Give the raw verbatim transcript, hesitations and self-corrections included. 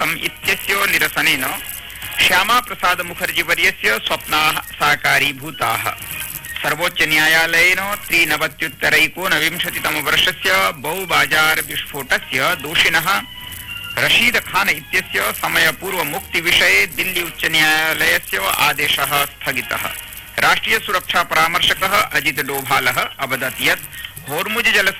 कृतम् इत्यस्य निरसनेन श्यामा प्रसाद मुखर्जी वर्यस्य स्वप्नाः साकारीभूताः। सर्वोच्च न्यायालयेन त्रिनवत्युत्तरैकोनविंशतितम वर्षस्य बहुबाजार विस्फोटस्य दोषिणः रशीद खान इत्यस्य समयपूर्व मुक्ति विषये दिल्ली उच्च न्यायालयस्य आदेशः स्थगितः। राष्ट्रिय सुरक्षा परामर्शकः अजित डोभालः अवदत् यत् होर्मुज जल